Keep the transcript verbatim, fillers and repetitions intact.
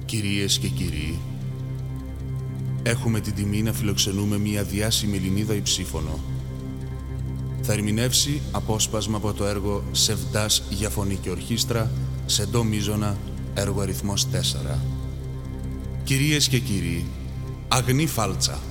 Κυρίες και κύριοι, έχουμε την τιμή να φιλοξενούμε μια διάσημη Ελληνίδα υψήφωνο. Θα ερμηνεύσει απόσπασμα από το έργο «Σεβδάς για φωνή και ορχήστρα» σε ντο μείζωνα, έργο αριθμός τέσσερα. Κυρίες και κύριοι, Αγνή Φάλτσα.